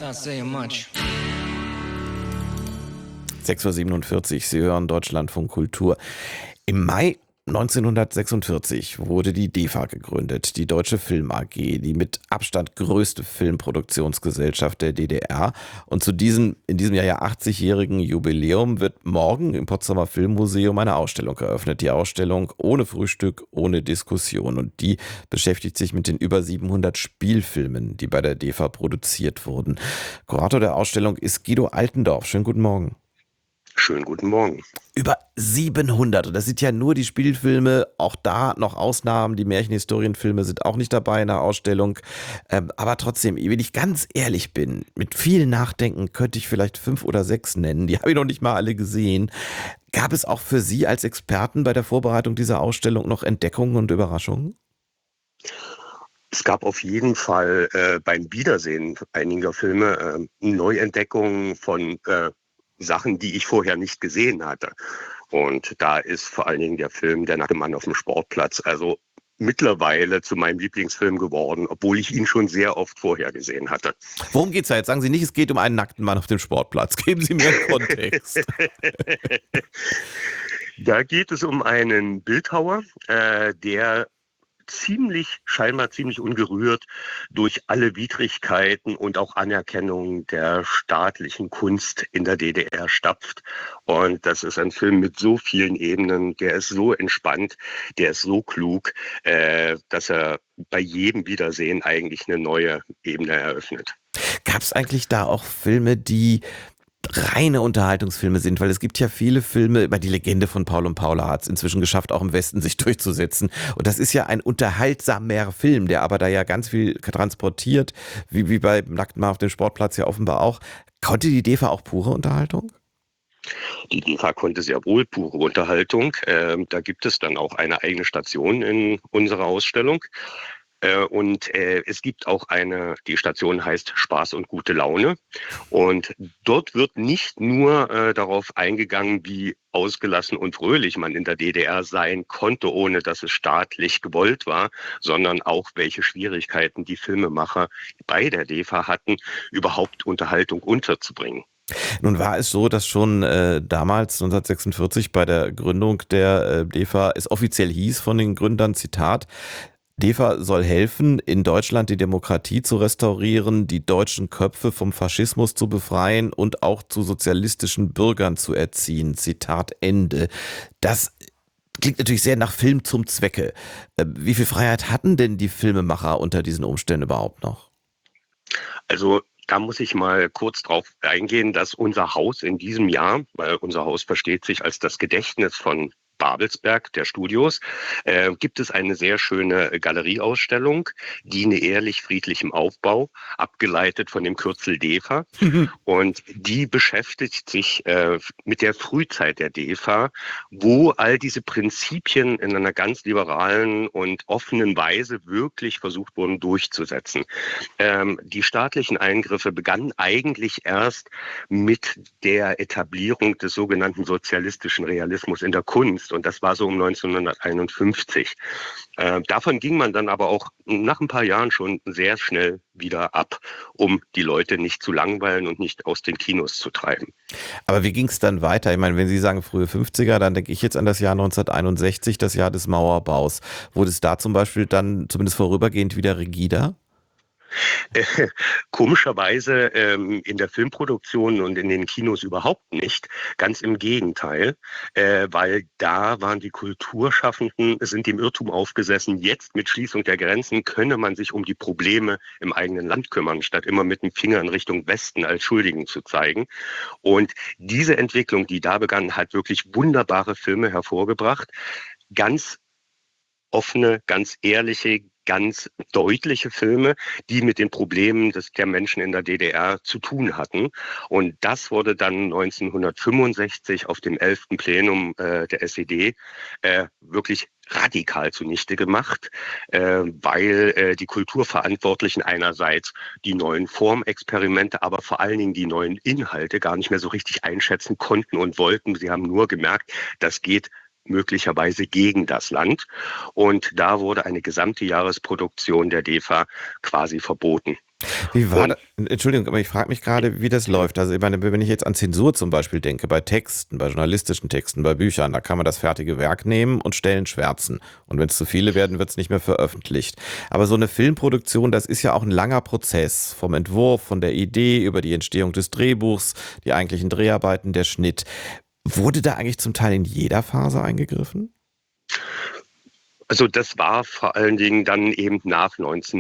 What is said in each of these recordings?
6:47 Uhr, Sie hören Deutschlandfunk Kultur. Im Mai 1946 wurde die DEFA gegründet, die Deutsche Film AG, die mit Abstand größte Filmproduktionsgesellschaft der DDR. Und zu diesem in diesem Jahr ja 80-jährigen Jubiläum wird morgen im Potsdamer Filmmuseum eine Ausstellung eröffnet. Die Ausstellung ohne Frühstück, ohne Diskussion. Und die beschäftigt sich mit den über 700 Spielfilmen, die bei der DEFA produziert wurden. Kurator der Ausstellung ist Guido Altendorf. Schönen guten Morgen. Schönen guten Morgen. Über 700. Und das sind ja nur die Spielfilme, auch da noch Ausnahmen. Die Märchenhistorienfilme sind auch nicht dabei in der Ausstellung. Aber trotzdem, wenn ich ganz ehrlich bin, mit viel Nachdenken könnte ich vielleicht 5 oder 6 nennen. Die habe ich noch nicht mal alle gesehen. Gab es auch für Sie als Experten bei der Vorbereitung dieser Ausstellung noch Entdeckungen und Überraschungen? Es gab auf jeden Fall beim Wiedersehen einiger Filme Neuentdeckungen von Sachen, die ich vorher nicht gesehen hatte. Und da ist vor allen Dingen der Film Der nackte Mann auf dem Sportplatz also mittlerweile zu meinem Lieblingsfilm geworden, obwohl ich ihn schon sehr oft vorher gesehen hatte. Worum geht's da jetzt? Sagen Sie nicht, es geht um einen nackten Mann auf dem Sportplatz. Geben Sie mir einen Kontext. Da geht es um einen Bildhauer, der scheinbar ziemlich ungerührt durch alle Widrigkeiten und auch Anerkennung der staatlichen Kunst in der DDR stapft. Und das ist ein Film mit so vielen Ebenen, der ist so entspannt, der ist so klug, dass er bei jedem Wiedersehen eigentlich eine neue Ebene eröffnet. Gab es eigentlich da auch Filme, die reine Unterhaltungsfilme sind, weil es gibt ja viele Filme, über die Legende von Paul und Paula hat es inzwischen geschafft, auch im Westen sich durchzusetzen. Und das ist ja ein unterhaltsamer Film, der aber da ja ganz viel transportiert, wie bei Nackten Mann auf dem Sportplatz ja offenbar auch. Konnte die DEFA auch pure Unterhaltung? Die DEFA konnte sehr wohl pure Unterhaltung. Da gibt es dann auch eine eigene Station in unserer Ausstellung. Und es gibt auch die Station heißt Spaß und gute Laune. Und dort wird nicht nur darauf eingegangen, wie ausgelassen und fröhlich man in der DDR sein konnte, ohne dass es staatlich gewollt war, sondern auch, welche Schwierigkeiten die Filmemacher bei der DEFA hatten, überhaupt Unterhaltung unterzubringen. Nun war es so, dass schon damals 1946 bei der Gründung der DEFA es offiziell hieß von den Gründern, Zitat: DEFA soll helfen, in Deutschland die Demokratie zu restaurieren, die deutschen Köpfe vom Faschismus zu befreien und auch zu sozialistischen Bürgern zu erziehen. Zitat Ende. Das klingt natürlich sehr nach Film zum Zwecke. Wie viel Freiheit hatten denn die Filmemacher unter diesen Umständen überhaupt noch? Also da muss ich mal kurz drauf eingehen, dass unser Haus in diesem Jahr, weil unser Haus versteht sich als das Gedächtnis von Babelsberg, der Studios, gibt es eine sehr schöne Galerieausstellung, Diene ehrlich, friedlichem Aufbau, abgeleitet von dem Kürzel DEFA. Und die beschäftigt sich mit der Frühzeit der DEFA, wo all diese Prinzipien in einer ganz liberalen und offenen Weise wirklich versucht wurden durchzusetzen. Die staatlichen Eingriffe begannen eigentlich erst mit der Etablierung des sogenannten sozialistischen Realismus in der Kunst. Und das war so um 1951. Davon ging man dann aber auch nach ein paar Jahren schon sehr schnell wieder ab, um die Leute nicht zu langweilen und nicht aus den Kinos zu treiben. Aber wie ging es dann weiter? Ich meine, wenn Sie sagen frühe 50er, dann denke ich jetzt an das Jahr 1961, das Jahr des Mauerbaus. Wurde es da zum Beispiel dann zumindest vorübergehend wieder rigider? Komischerweise in der Filmproduktion und in den Kinos überhaupt nicht. Ganz im Gegenteil, weil da waren die Kulturschaffenden, sind dem Irrtum aufgesessen, jetzt mit Schließung der Grenzen könne man sich um die Probleme im eigenen Land kümmern, statt immer mit dem Finger in Richtung Westen als Schuldigen zu zeigen. Und diese Entwicklung, die da begann, hat wirklich wunderbare Filme hervorgebracht. Ganz offene, ganz ehrliche, ganz deutliche Filme, die mit den Problemen der Menschen in der DDR zu tun hatten. Und das wurde dann 1965 auf dem 11. Plenum der SED wirklich radikal zunichte gemacht, weil die Kulturverantwortlichen einerseits die neuen Formexperimente, aber vor allen Dingen die neuen Inhalte gar nicht mehr so richtig einschätzen konnten und wollten. Sie haben nur gemerkt, das geht möglicherweise gegen das Land. Und da wurde eine gesamte Jahresproduktion der DEFA quasi verboten. Wie war Und das? Entschuldigung, aber ich frage mich gerade, wie das läuft. Also, ich meine, wenn ich jetzt an Zensur zum Beispiel denke, bei Texten, bei journalistischen Texten, bei Büchern, da kann man das fertige Werk nehmen und Stellen schwärzen. Und wenn es zu viele werden, wird es nicht mehr veröffentlicht. Aber so eine Filmproduktion, das ist ja auch ein langer Prozess. Vom Entwurf, von der Idee über die Entstehung des Drehbuchs, die eigentlichen Dreharbeiten, der Schnitt. Wurde da eigentlich zum Teil in jeder Phase eingegriffen? also das war vor allen Dingen dann eben nach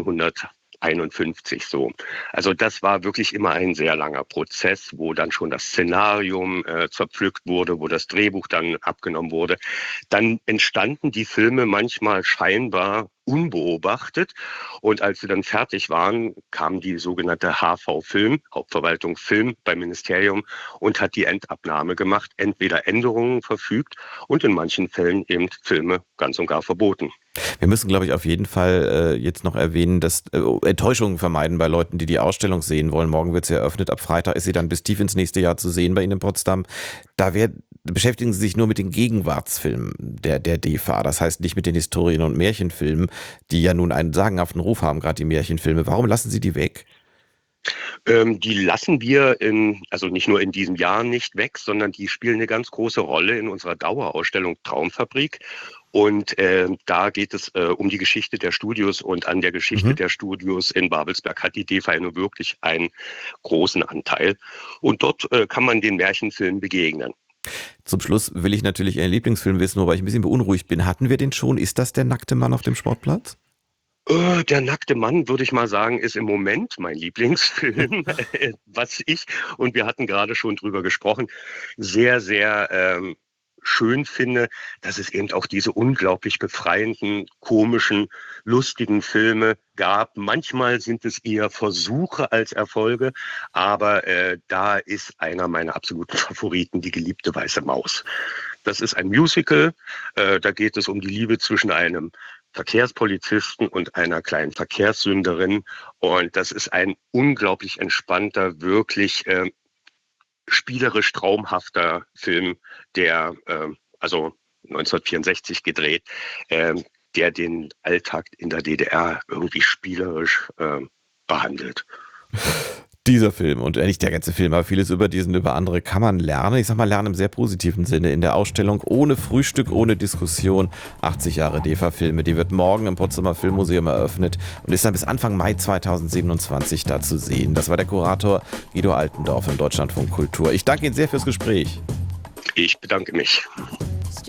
1951 so. Also das war wirklich immer ein sehr langer Prozess, wo dann schon das Szenarium zerpflückt wurde, wo das Drehbuch dann abgenommen wurde. Dann entstanden die Filme manchmal scheinbar unbeobachtet. Und als sie dann fertig waren, kam die sogenannte HV-Film, Hauptverwaltung Film beim Ministerium, und hat die Endabnahme gemacht, entweder Änderungen verfügt und in manchen Fällen eben Filme ganz und gar verboten. Wir müssen, glaube ich, auf jeden Fall jetzt noch erwähnen, dass Enttäuschungen vermeiden bei Leuten, die die Ausstellung sehen wollen. Morgen wird sie eröffnet. Ab Freitag ist sie dann bis tief ins nächste Jahr zu sehen bei Ihnen in Potsdam. Beschäftigen Sie sich nur mit den Gegenwartsfilmen der DEFA. Das heißt nicht mit den Historien- und Märchenfilmen, die ja nun einen sagenhaften Ruf haben, gerade die Märchenfilme. Warum lassen Sie die weg? Die lassen wir also nicht nur in diesem Jahr nicht weg, sondern die spielen eine ganz große Rolle in unserer Dauerausstellung Traumfabrik. Und da geht es um die Geschichte der Studios, und an der Geschichte Mhm. der Studios in Babelsberg hat die DEFA nur wirklich einen großen Anteil. Und dort kann man den Märchenfilmen begegnen. Zum Schluss will ich natürlich Ihren Lieblingsfilm wissen, wobei ich ein bisschen beunruhigt bin. Hatten wir den schon? Ist das der nackte Mann auf dem Sportplatz? Der nackte Mann, würde ich mal sagen, ist im Moment mein Lieblingsfilm, was ich, und wir hatten gerade schon drüber gesprochen, sehr, sehr schön finde, dass es eben auch diese unglaublich befreienden, komischen, lustigen Filme gab. Manchmal sind es eher Versuche als Erfolge, aber da ist einer meiner absoluten Favoriten, Die geliebte weiße Maus. Das ist ein Musical, da geht es um die Liebe zwischen einem Verkehrspolizisten und einer kleinen Verkehrssünderin. Und das ist ein unglaublich entspannter, wirklich spielerisch traumhafter Film, der also 1964 gedreht, äh, der den Alltag in der DDR irgendwie spielerisch behandelt. Dieser Film und nicht der ganze Film, aber vieles über diesen, über andere kann man lernen. Ich sag mal, lernen im sehr positiven Sinne in der Ausstellung ohne Frühstück, ohne Diskussion. 80 Jahre DEFA-Filme, die wird morgen im Potsdamer Filmmuseum eröffnet und ist dann bis Anfang Mai 2027 da zu sehen. Das war der Kurator Guido Altendorf im Deutschlandfunk Kultur. Ich danke Ihnen sehr fürs Gespräch. Ich bedanke mich.